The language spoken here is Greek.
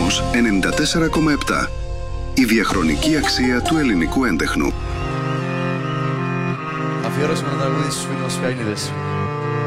Κοσμός 94,7. Η διαχρονική αξία του ελληνικού έντεχνου. Αφιέρωση με ένα τραγούδι στους Φιλοσφιαΐνιδες.